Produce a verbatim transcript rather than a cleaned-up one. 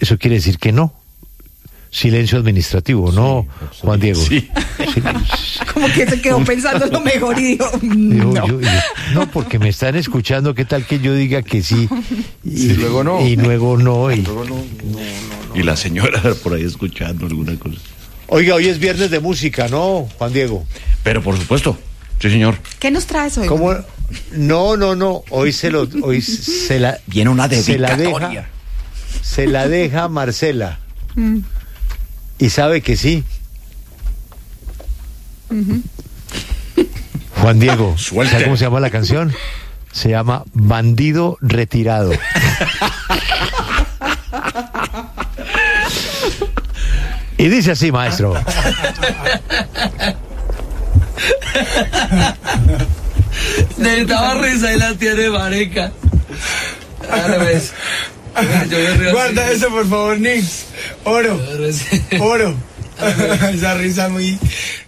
eso quiere decir que no. Silencio administrativo, ¿no, sí, Juan Diego? Sí. Sí. Como que se quedó pensando lo mejor y dijo, no. Yo, yo, yo, no, porque me están escuchando, ¿qué tal que yo diga que sí? Y, y luego no. Y luego no. Y, luego no, no, no, no. Y la señora por ahí escuchando alguna cosa. Oiga, hoy es viernes de música, ¿no, Juan Diego? Pero por supuesto, sí, señor. ¿Qué nos traes hoy? ¿Cómo? No, no, no, hoy se lo, hoy se la... Viene una se la dedicatoria. deja, se la deja Marcela. Mm. Y sabe que sí. Uh-huh. Juan Diego, Suelte. ¿sabe cómo se llama la canción? Se llama Bandido Retirado. Y dice así, maestro. Necesitaba risa y la tiene, marica. Ahora ves. Guarda eso, por favor, Nix. Oro. Oro. Esa risa muy